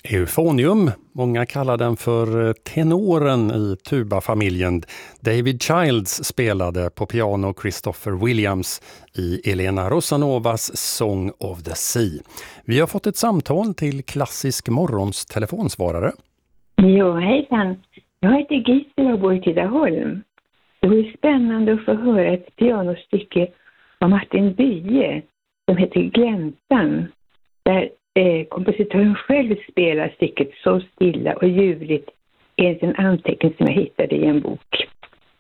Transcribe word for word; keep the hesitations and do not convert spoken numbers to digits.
Euphonium, många kallar den för tenoren i tubafamiljen. David Childs spelade på piano Christopher Williams i Elena Rosanovas Song of the Sea. Vi har fått ett samtal till Klassisk Morgons telefonsvarare. Jo, hejsan. Jag heter Gisela och bor i Tidaholm. Det var spännande att få höra ett pianostycke av Martin Bye som heter Gläntan, där eh, kompositören själv spelar stycket så stilla och ljuvligt enligt en anteckning som jag hittade i en bok.